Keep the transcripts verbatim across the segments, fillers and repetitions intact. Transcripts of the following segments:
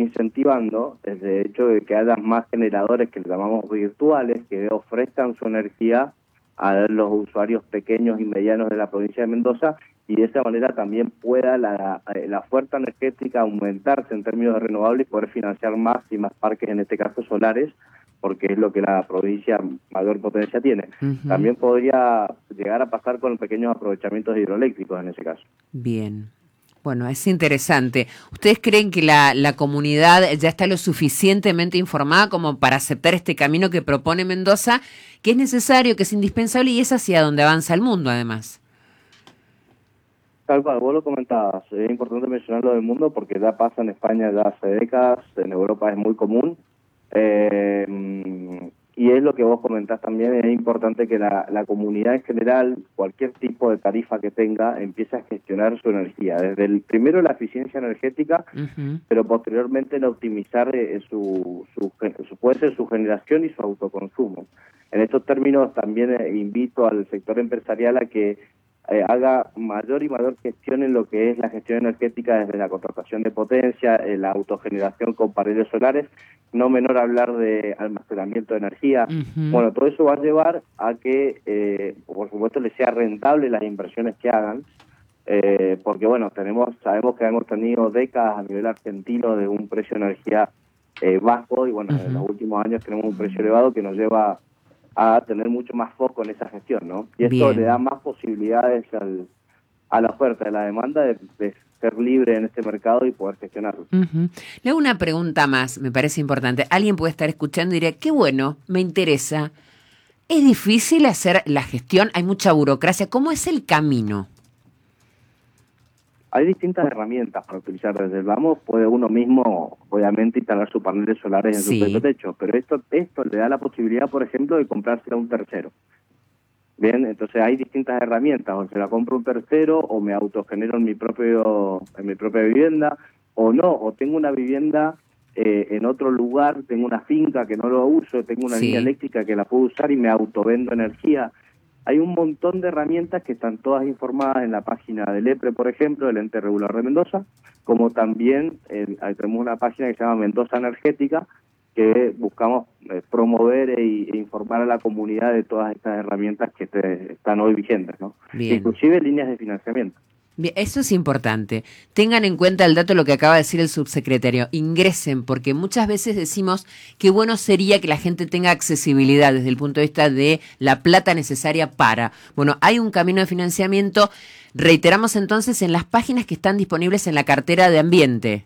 incentivando es de hecho de que haya más generadores que llamamos virtuales que ofrezcan su energía a los usuarios pequeños y medianos de la provincia de Mendoza, y de esa manera también pueda la, la oferta energética aumentarse en términos de renovables y poder financiar más y más parques, en este caso solares, porque es lo que la provincia mayor potencia tiene. Uh-huh. También podría llegar a pasar con pequeños aprovechamientos hidroeléctricos en ese caso. Bien. Bueno, es interesante. ¿Ustedes creen que la, la comunidad ya está lo suficientemente informada como para aceptar este camino que propone Mendoza, que es necesario, que es indispensable y es hacia donde avanza el mundo además? Tal cual, vos lo comentabas, es importante mencionarlo del mundo porque ya pasa en España ya hace décadas, en Europa es muy común, eh, y es lo que vos comentás también, es importante que la, la comunidad en general, cualquier tipo de tarifa que tenga, empiece a gestionar su energía, desde el primero la eficiencia energética, uh-huh. pero posteriormente el optimizar eh, su, su, su, puede ser su generación y su autoconsumo. En estos términos también eh, invito al sector empresarial a que Eh, haga mayor y mayor gestión en lo que es la gestión energética desde la contratación de potencia, eh, la autogeneración con paneles solares, no menor hablar de almacenamiento de energía. Uh-huh. Bueno, todo eso va a llevar a que, eh, por supuesto, les sea rentable las inversiones que hagan, eh, porque, bueno, tenemos sabemos que hemos tenido décadas a nivel argentino de un precio de energía eh, bajo y, bueno, uh-huh. en los últimos años tenemos un precio elevado que nos lleva a tener mucho más foco en esa gestión, ¿no? Y esto Bien. le da más posibilidades al, a la oferta y la demanda de, de ser libre en este mercado y poder gestionarlo. Uh-huh. Le hago una pregunta más, me parece importante. Alguien puede estar escuchando y dirá, qué bueno, me interesa. ¿Es difícil hacer la gestión? ¿Hay mucha burocracia? ¿Cómo es el camino? Hay distintas herramientas para utilizar desde el vamos. Puede uno mismo, obviamente, instalar sus paneles solares en sí. su propio techo, pero esto esto le da la posibilidad, por ejemplo, de comprársela a un tercero. Bien, entonces hay distintas herramientas, o se la compro un tercero, o me autogenero en mi propio en mi propia vivienda, o no, o tengo una vivienda eh, en otro lugar, tengo una finca que no lo uso, tengo una sí. línea eléctrica que la puedo usar y me autovendo energía. Hay un montón de herramientas que están todas informadas en la página del EPRE, por ejemplo, el Ente Regulador de Mendoza, como también eh, tenemos una página que se llama Mendoza Energética, que buscamos eh, promover e, e informar a la comunidad de todas estas herramientas que te, están hoy vigentes, ¿no? Bien. Inclusive líneas de financiamiento. Bien, eso es importante. Tengan en cuenta el dato, lo que acaba de decir el subsecretario. Ingresen, porque muchas veces decimos que bueno sería que la gente tenga accesibilidad desde el punto de vista de la plata necesaria para. Bueno, hay un camino de financiamiento. Reiteramos entonces en las páginas que están disponibles en la cartera de ambiente.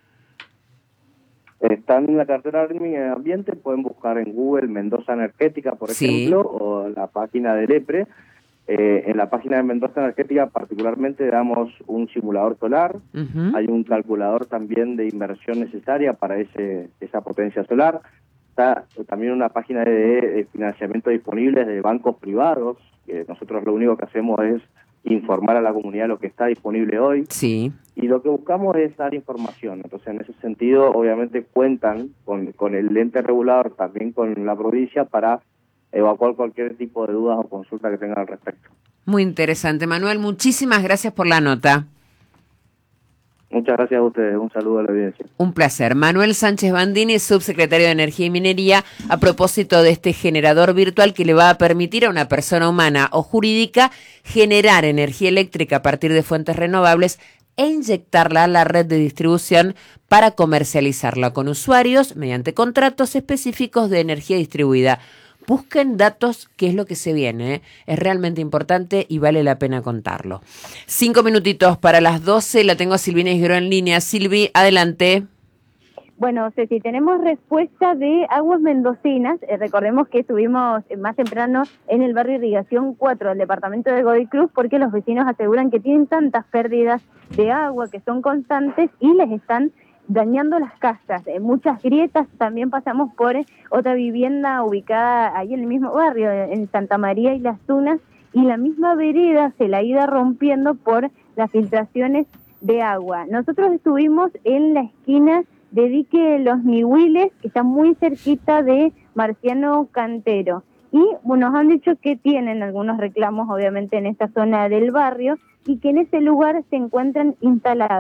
Están en la cartera de ambiente, pueden buscar en Google Mendoza Energética, por sí. ejemplo, o en la página del EPRE. Eh, en la página de Mendoza Energética particularmente damos un simulador solar, uh-huh. hay un calculador también de inversión necesaria para ese esa potencia solar, está también una página de, de financiamiento disponible de bancos privados, que nosotros lo único que hacemos es informar a la comunidad lo que está disponible hoy, sí. y lo que buscamos es dar información. Entonces, en ese sentido, obviamente cuentan con, con el ente regulador, también con la provincia, para evacuar cualquier tipo de dudas o consulta que tengan al respecto. Muy interesante, Manuel. Muchísimas gracias por la nota. Muchas gracias a ustedes. Un saludo a la audiencia. Un placer. Manuel Sánchez Bandini, subsecretario de Energía y Minería, a propósito de este generador virtual que le va a permitir a una persona humana o jurídica generar energía eléctrica a partir de fuentes renovables e inyectarla a la red de distribución para comercializarla con usuarios mediante contratos específicos de energía distribuida. Busquen datos, que es lo que se viene, ¿eh? Es realmente importante y vale la pena contarlo. Cinco minutitos para las doce, la tengo a Silvina Isguero en línea. Silvi, adelante. Bueno, Ceci, tenemos respuesta de Aguas Mendocinas. Eh, recordemos que estuvimos más temprano en el barrio Irrigación cuatro del departamento de Godoy Cruz, porque los vecinos aseguran que tienen tantas pérdidas de agua que son constantes y les están dañando las casas, eh, muchas grietas. También pasamos por eh, otra vivienda ubicada ahí en el mismo barrio, en Santa María y Las Tunas, y la misma vereda se la ha ido rompiendo por las filtraciones de agua. Nosotros estuvimos en la esquina de Dique Los Nihuiles, que está muy cerquita de Marciano Cantero, y bueno, nos han dicho que tienen algunos reclamos obviamente en esta zona del barrio y que en ese lugar se encuentran instaladas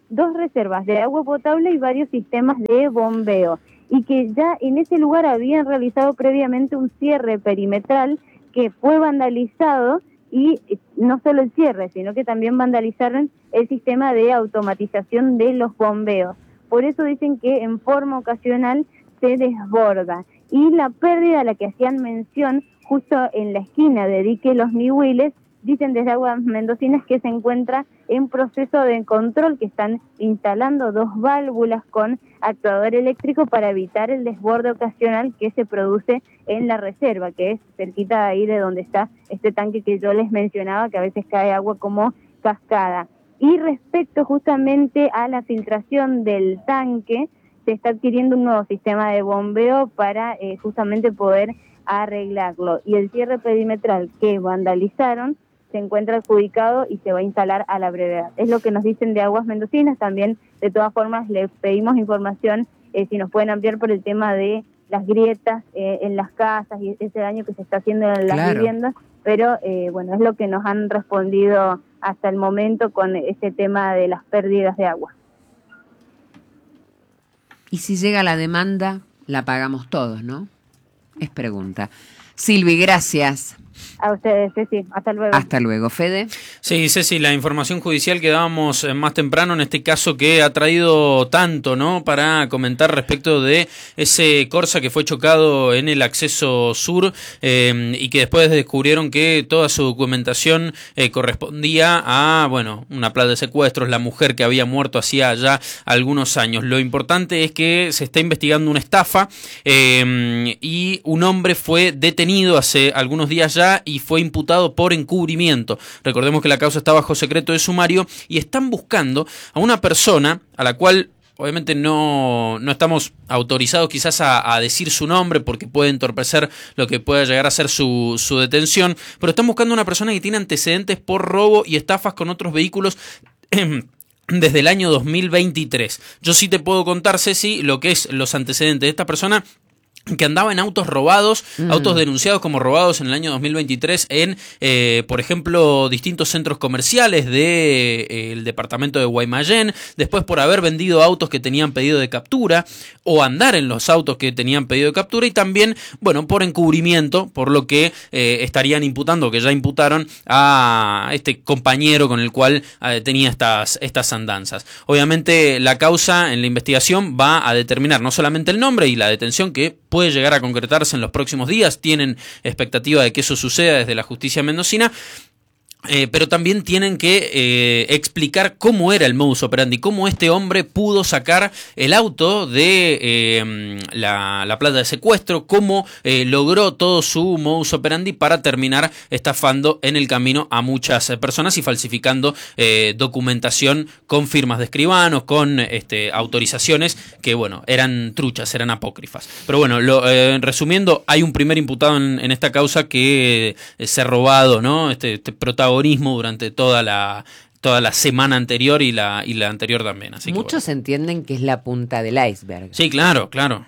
dos reservas de agua potable y varios sistemas de bombeo, y que ya en ese lugar habían realizado previamente un cierre perimetral que fue vandalizado, y no solo el cierre, sino que también vandalizaron el sistema de automatización de los bombeos. Por eso dicen que en forma ocasional se desborda. Y la pérdida a la que hacían mención, justo en la esquina de dique Los Nihuiles, dicen desde Aguas Mendocinas que se encuentra en proceso de control, que están instalando dos válvulas con actuador eléctrico para evitar el desborde ocasional que se produce en la reserva, que es cerquita de ahí de donde está este tanque que yo les mencionaba, que a veces cae agua como cascada. Y respecto justamente a la filtración del tanque, se está adquiriendo un nuevo sistema de bombeo para eh, justamente poder arreglarlo. Y el cierre perimetral que vandalizaron se encuentra adjudicado y se va a instalar a la brevedad. Es lo que nos dicen de Aguas Mendocinas. También, de todas formas, les pedimos información, eh, si nos pueden ampliar por el tema de las grietas eh, en las casas y ese daño que se está haciendo en las claro. viviendas, pero eh, bueno, es lo que nos han respondido hasta el momento con ese tema de las pérdidas de agua. Y si llega la demanda, la pagamos todos, ¿no? Es pregunta. Silvi, gracias. A ustedes, Ceci. Hasta luego. Hasta luego, Fede. Sí, Ceci, la información judicial que dábamos más temprano en este caso que ha traído tanto, ¿no?, para comentar respecto de ese Corsa que fue chocado en el acceso sur eh, y que después descubrieron que toda su documentación eh, correspondía a, bueno, una plaga de secuestros, la mujer que había muerto hacía ya algunos años. Lo importante es que se está investigando una estafa eh, y un hombre fue detenido hace algunos días ya y fue imputado por encubrimiento. Recordemos que la causa está bajo secreto de sumario y están buscando a una persona a la cual obviamente no, no estamos autorizados quizás a, a decir su nombre porque puede entorpecer lo que pueda llegar a ser su, su detención, pero están buscando a una persona que tiene antecedentes por robo y estafas con otros vehículos eh, desde el año dos mil veintitrés. Yo sí te puedo contar, Ceci, lo que es los antecedentes de esta persona, que andaba en autos robados, mm. autos denunciados como robados en el año dos mil veintitrés en, eh, por ejemplo, distintos centros comerciales del de, eh, departamento de Guaymallén, después por haber vendido autos que tenían pedido de captura o andar en los autos que tenían pedido de captura, y también, bueno, por encubrimiento, por lo que eh, estarían imputando, que ya imputaron a este compañero con el cual eh, tenía estas, estas andanzas. Obviamente la causa en la investigación va a determinar no solamente el nombre y la detención, que puede llegar a concretarse en los próximos días, tienen expectativa de que eso suceda desde la justicia mendocina, Eh, pero también tienen que eh, explicar cómo era el modus operandi, cómo este hombre pudo sacar el auto de eh, la, la plata de secuestro, cómo eh, logró todo su modus operandi para terminar estafando en el camino a muchas personas y falsificando eh, documentación con firmas de escribanos, con este, autorizaciones que, bueno, eran truchas, eran apócrifas. Pero bueno, lo, eh, resumiendo, hay un primer imputado en, en esta causa que eh, se ha robado, ¿no?, este, este protagonismo durante toda la toda la semana anterior y la y la anterior también. Así Muchos que, bueno, entienden que es la punta del iceberg. Sí, claro, claro.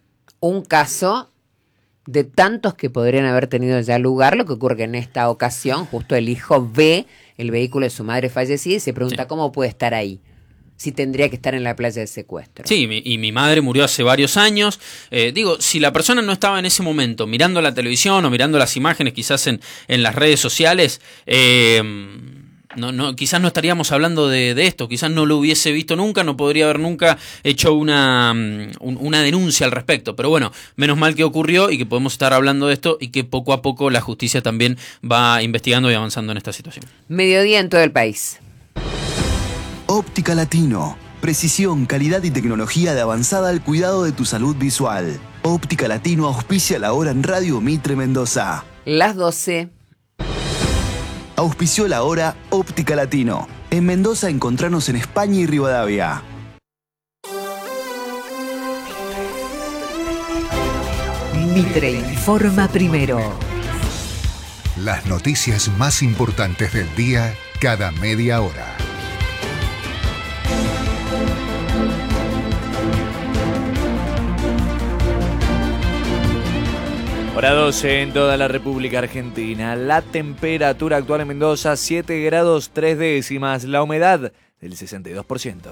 Un caso de tantos que podrían haber tenido ya lugar. Lo que ocurre que en esta ocasión justo el hijo ve el vehículo de su madre fallecida y se pregunta sí. cómo puede estar ahí, si tendría que estar en la playa de secuestro. Sí, mi, y mi madre murió hace varios años. Eh, digo, si la persona no estaba en ese momento mirando la televisión o mirando las imágenes quizás en, en las redes sociales, eh, no, no, quizás no estaríamos hablando de, de esto, quizás no lo hubiese visto nunca, no podría haber nunca hecho una, un, una denuncia al respecto. Pero bueno, menos mal que ocurrió y que podemos estar hablando de esto y que poco a poco la justicia también va investigando y avanzando en esta situación. Mediodía en todo el país. Óptica Latino. Precisión, calidad y tecnología de avanzada al cuidado de tu salud visual. Óptica Latino auspicia la hora en Radio Mitre Mendoza. Las doce. Auspició la hora Óptica Latino. En Mendoza encontranos en España y Rivadavia. Mitre informa primero. Las noticias más importantes del día cada media hora. Hora doce en toda la República Argentina. La temperatura actual en Mendoza, siete grados tres décimas. La humedad, del sesenta y dos por ciento.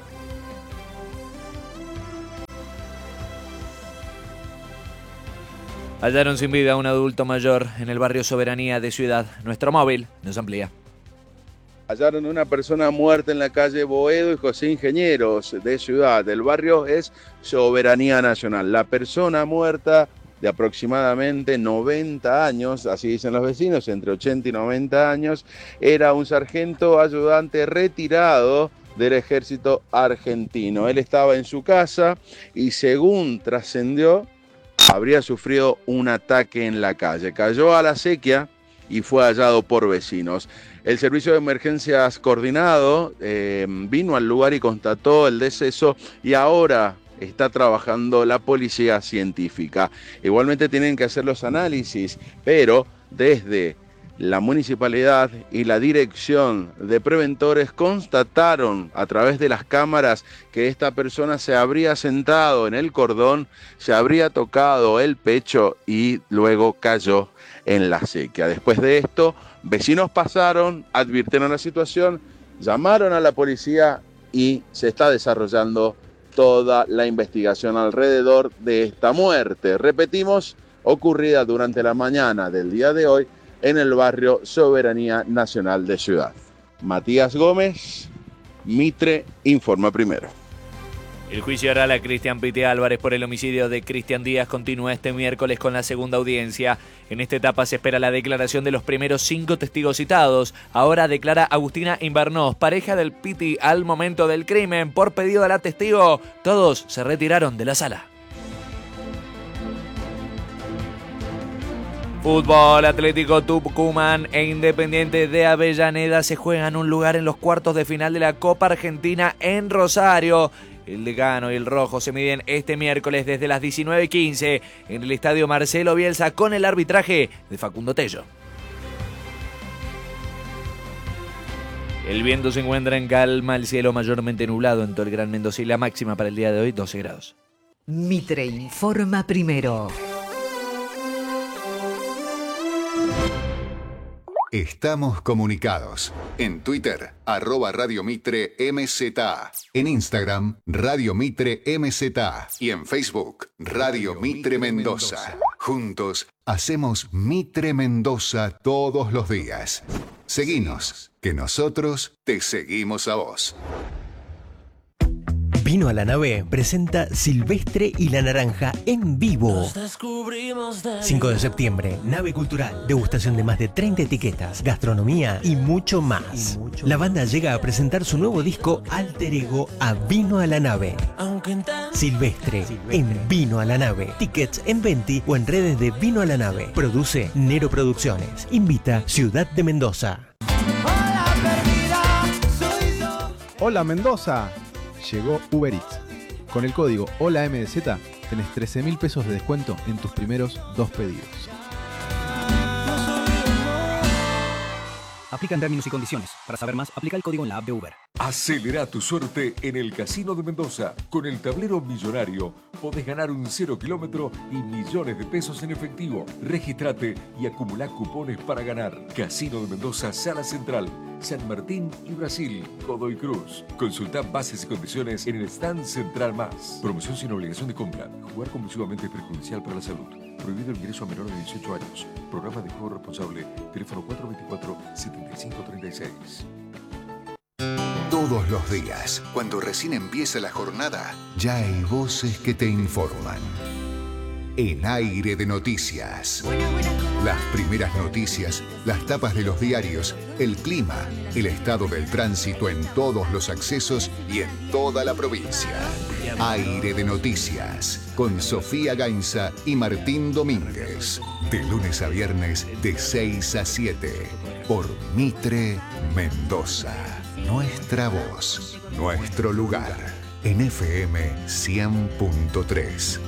Hallaron sin vida a un adulto mayor en el barrio Soberanía de Ciudad. Nuestro móvil nos amplía. Hallaron una persona muerta en la calle Boedo y José Ingenieros de Ciudad. El barrio es Soberanía Nacional. La persona muerta, de aproximadamente noventa años, así dicen los vecinos, entre ochenta y noventa años, era un sargento ayudante retirado del ejército argentino. Él estaba en su casa y, según trascendió, habría sufrido un ataque en la calle. Cayó a la acequia y fue hallado por vecinos. El servicio de emergencias coordinado eh, vino al lugar y constató el deceso, y ahora está trabajando la policía científica. Igualmente tienen que hacer los análisis, pero desde la municipalidad y la dirección de preventores constataron a través de las cámaras que esta persona se habría sentado en el cordón, se habría tocado el pecho y luego cayó en la acequia. Después de esto, vecinos pasaron, advirtieron la situación, llamaron a la policía y se está desarrollando toda la investigación alrededor de esta muerte. Repetimos, ocurrida durante la mañana del día de hoy en el barrio Soberanía Nacional de Ciudad. Matías Gómez, Mitre informa primero. El juicio oral a Cristian Pite Álvarez por el homicidio de Cristian Díaz continúa este miércoles con la segunda audiencia. En esta etapa se espera la declaración de los primeros cinco testigos citados. Ahora declara Agustina Invernós, pareja del Piti al momento del crimen. Por pedido de la testigo, todos se retiraron de la sala. Fútbol, Atlético Tucumán e Independiente de Avellaneda se juegan un lugar en los cuartos de final de la Copa Argentina en Rosario. El decano y el rojo se miden este miércoles desde las diecinueve quince en el estadio Marcelo Bielsa con el arbitraje de Facundo Tello. El viento se encuentra en calma, el cielo mayormente nublado en todo el Gran Mendoza y la máxima para el día de hoy doce grados. Mitre informa primero. Estamos comunicados. En Twitter, arroba Radio Mitre M Z A. En Instagram, Radio Mitre M Z A. Y en Facebook, Radio Mitre Mendoza. Juntos, hacemos Mitre Mendoza todos los días. Seguinos, que nosotros te seguimos a vos. Vino a la Nave presenta Silvestre y la Naranja en vivo. cinco de septiembre, Nave Cultural, degustación de más de treinta etiquetas, gastronomía y mucho más. Y mucho la banda llega a presentar su nuevo disco Alter Ego a Vino a la Nave. Silvestre, Silvestre en Vino a la Nave. Tickets en Venti o en redes de Vino a la Nave. Produce Nero Producciones. Invita Ciudad de Mendoza. Hola Mendoza. Llegó Uber Eats. Con el código Hola M D Z tenés trece mil pesos de descuento en tus primeros dos pedidos. Aplican términos y condiciones. Para saber más, aplica el código en la app de Uber. Acelera tu suerte en el Casino de Mendoza. Con el tablero millonario podés ganar un cero kilómetro y millones de pesos en efectivo. Regístrate y acumulá cupones para ganar. Casino de Mendoza, Sala Central, San Martín y Brasil, Godoy Cruz. Consulta bases y condiciones en el stand central más. Promoción sin obligación de compra. Jugar compulsivamente es perjudicial para la salud. Prohibido el ingreso a menores de dieciocho años. Programa de juego responsable. Teléfono cuatro dos cuatro, siete cinco tres seis. Todos los días, cuando recién empieza la jornada, ya hay voces que te informan. En Aire de Noticias. Las primeras noticias, las tapas de los diarios, el clima, el estado del tránsito en todos los accesos y en toda la provincia. Aire de Noticias, con Sofía Gainza y Martín Domínguez. De lunes a viernes, de seis a siete, por Mitre Mendoza. Nuestra voz, nuestro lugar, en F M cien punto tres.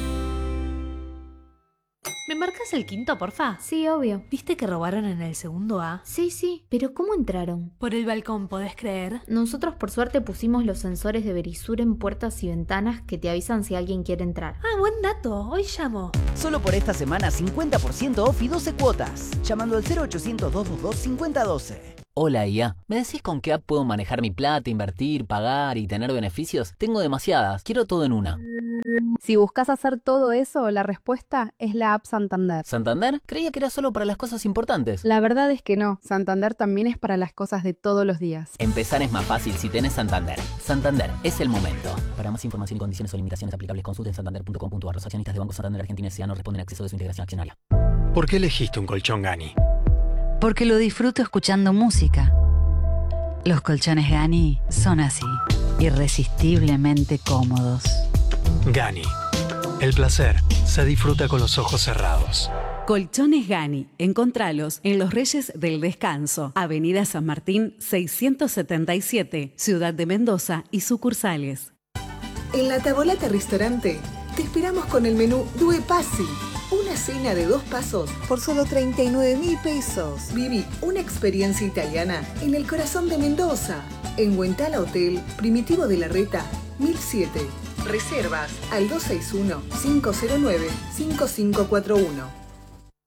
¿Me marcas el quinto, porfa? Sí, obvio. ¿Viste que robaron en el segundo A? Sí, sí. ¿Pero cómo entraron? Por el balcón, ¿podés creer? Nosotros por suerte pusimos los sensores de Verisur en puertas y ventanas que te avisan si alguien quiere entrar. Ah, buen dato. Hoy llamo. Solo por esta semana cincuenta por ciento off y doce cuotas. Llamando al cero ochocientos, doscientos veintidós, cincuenta doce. Hola I A, ¿me decís con qué app puedo manejar mi plata, invertir, pagar y tener beneficios? Tengo demasiadas, quiero todo en una. Si buscas hacer todo eso, la respuesta es la app Santander. ¿Santander? Creía que era solo para las cosas importantes. La verdad es que no, Santander también es para las cosas de todos los días. Empezar es más fácil si tenés Santander. Santander, es el momento. Para más información y condiciones o limitaciones aplicables, consulten santander punto com punto a r. Los accionistas de Banco Santander Argentina S A no responden a acceso de su integración accionaria. ¿Por qué elegiste un colchón Gani? Porque lo disfruto escuchando música. Los colchones Gani son así, irresistiblemente cómodos. Gani. El placer se disfruta con los ojos cerrados. Colchones Gani. Encontralos en Los Reyes del Descanso, Avenida San Martín seiscientos setenta y siete, Ciudad de Mendoza y sucursales. En La Tavolata Restaurante te esperamos con el menú Due Passi. Una cena de dos pasos por solo treinta y nueve mil pesos. Viví una experiencia italiana en el corazón de Mendoza. En Huentala Hotel, Primitivo de la Reta, mil siete. Reservas al dos seis uno, cinco cero nueve, cinco cinco cuatro uno.